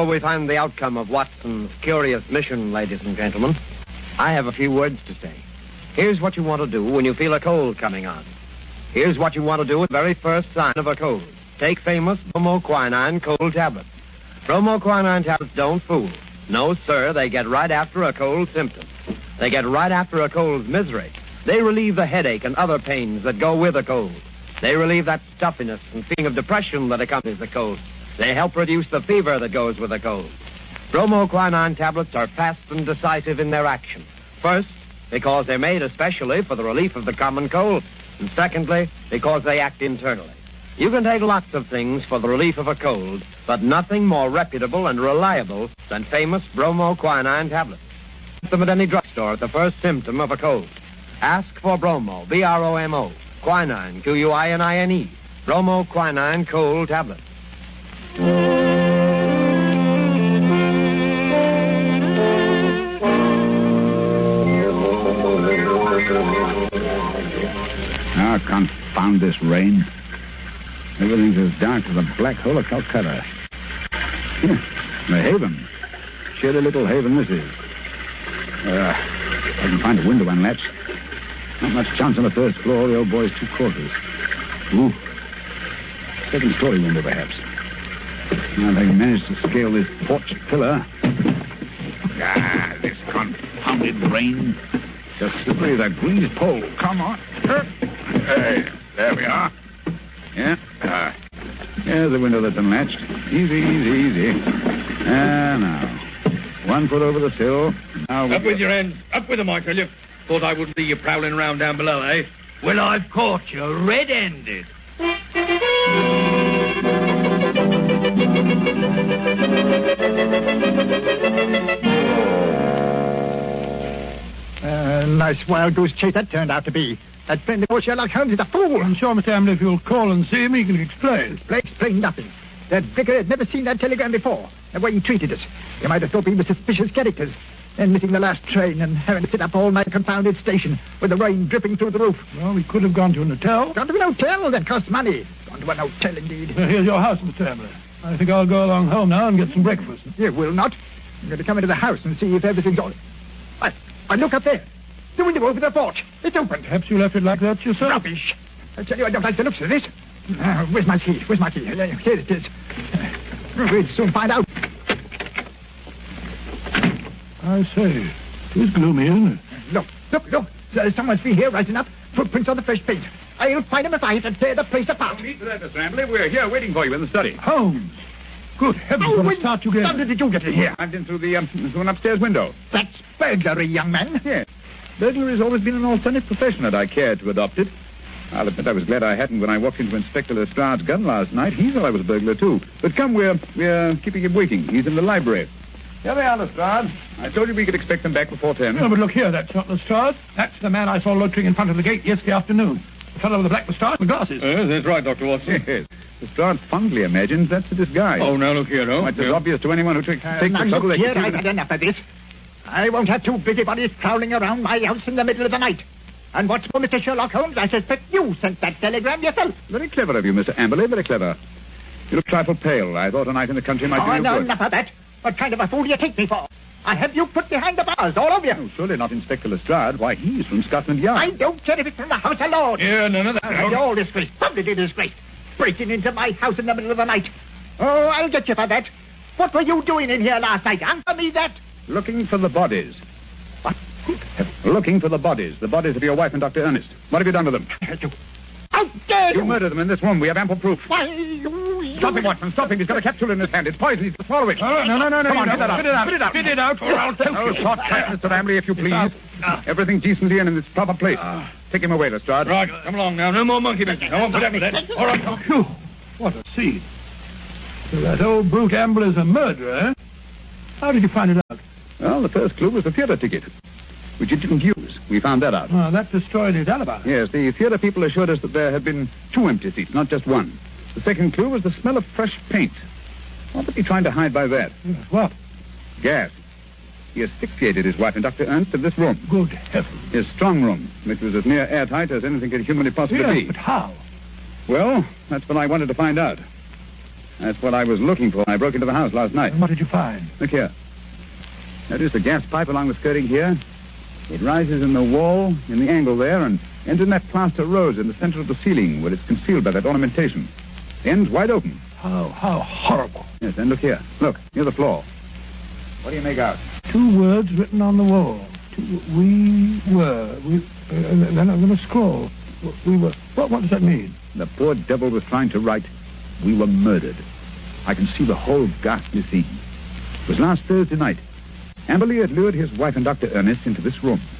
Before we find the outcome of Watson's curious mission, ladies and gentlemen, I have a few words to say. Here's what you want to do when you feel a cold coming on. Here's what you want to do with the very first sign of a cold. Take famous bromoquinine cold tablets. Bromoquinine tablets don't fool. No, sir, they get right after a cold symptom. They get right after a cold's misery. They relieve the headache and other pains that go with a cold. They relieve that stuffiness and feeling of depression that accompanies the cold. They help reduce the fever that goes with a cold. Bromoquinine tablets are fast and decisive in their action. First, because they're made especially for the relief of the common cold. And secondly, because they act internally. You can take lots of things for the relief of a cold, but nothing more reputable and reliable than famous bromoquinine tablets. Get them at any drugstore at the first symptom of a cold. Ask for Bromo, B-R-O-M-O, quinine, Q-U-I-N-I-N-E, bromoquinine cold tablets. Ah, confound this rain. Everything's as dark as the black hole of Calcutta. The haven. Chilly little haven this is. I can find a window unlatched. Not much chance on the first floor. The old boy's 2 quarters. Ooh. Second-story window, perhaps. Now, if I can manage to scale this porch pillar. Ah, this confounded rain. Just slippery as a greased pole. Come on. Hey, there we are. Yeah. There's the window that's unlatched. Easy. Now. 1 foot over the sill. Now up with your hands. Up with them, I tell you. Thought I wouldn't see you prowling around down below, eh? Well, I've caught you red-handed. Nice wild goose chase that turned out to be. That friend of yours, Sherlock Holmes, is a fool. I'm sure, Mr. Ambley, if you'll call and see him, he can explain. Explain nothing. That vicar had never seen that telegram before. The way he treated us. You might have thought we were suspicious characters. Then missing the last train and having to sit up all night at a confounded station with the rain dripping through the roof. Well, we could have gone to an hotel. Gone to an hotel? That costs money. Gone to an hotel, indeed. Here's your house, Mr. Ambley. I think I'll go along home now and get some breakfast. You will not. I'm going to come into the house and see if everything's all... I look up there. The window over the porch. It's open. Perhaps you left it like that yourself. Rubbish. I tell you, I don't like the looks of this. Where's my key? Here it is. We'll soon find out. I say, it's gloomy, isn't it? Look. Someone's been here right enough. Footprints on the fresh paint. I'll find him if I have to tear the place apart. No need for that, Mr. Ambley. We're here waiting for you in the study. Holmes! Good heavens, what a start you get. How did you get in here? I climbed in through an upstairs window. That's burglary, young man. Yes. Burglary has always been an alternate profession had I cared to adopt it. I'll admit I was glad I hadn't when I walked into Inspector Lestrade's gun last night. He thought I was a burglar, too. But come, we're keeping him waiting. He's in the library. Here they are, Lestrade. I told you we could expect them back before 10. No, but look here, that's not Lestrade. That's the man I saw loitering in front of the gate yesterday afternoon. The fellow with the black moustache and glasses. Yes, that's right, Dr. Watson. Yes. Lestrade fondly imagines that's the disguise. Oh, now look here, no. It's as obvious to anyone who takes the trouble... Look here, I've had enough of this. I won't have 2 busybodies prowling around my house in the middle of the night. And what's more, Mr. Sherlock Holmes, I suspect you sent that telegram yourself. Very clever of you, Mr. Amberley, very clever. You look a trifle pale. I thought a night in the country might do you no, good. enough of that. What kind of a fool do you take me for? I have you put behind the bars, all of you. Oh, surely not Inspector Lestrade. Why, he's from Scotland Yard. I don't care if it's from the House of Lords. Yeah, none of that. You're all disgraced, publicly disgraced. Breaking into my house in the middle of the night. Oh, I'll get you for that. What were you doing in here last night? Answer me that. Looking for the bodies. What? Looking for the bodies of your wife and Dr. Ernest. What have you done with them? How dare you? You murdered them in this room. We have ample proof. Why, Stop him, Watson. Stop him. He's got a capsule in his hand. It's poison. He's to swallow it. No. Come on, no, get that out. Spit it out, or I'll tell you. Short cut, Mr. Ambley, if you please. Everything decently and in its proper place. Take him away, Lestrade. Right, come along now. No more monkey business. I won't put up with that. All right, come. Phew, what a scene. So that old brute Ambler's a murderer, eh? How did you find it out? Well, the first clue was the theater ticket, which he didn't use. We found that out. Oh, that destroyed his alibi. Yes, the theater people assured us that there had been 2 empty seats, not just 1. The second clue was the smell of fresh paint. What was he trying to hide by that? What? Gas. He asphyxiated his wife and Dr. Ernst in this room. Good heavens. His strong room, which was as near airtight as anything could humanly possibly Yes, be. but how? Well, that's what I wanted to find out. That's what I was looking for when I broke into the house last night. And what did you find? Look here. Notice the gas pipe along the skirting here? It rises in the wall, in the angle there, and ends in that plaster rose in the center of the ceiling where it's concealed by that ornamentation. The end's wide open. How horrible. Yes, and look here. Look, near the floor. What do you make out? 2 words written on the wall. We were. Then a scroll. We were. What does that mean? The poor devil was trying to write, "We were murdered." I can see the whole ghastly scene. It was last Thursday night. Amberley had lured his wife and Dr. Ernest into this room.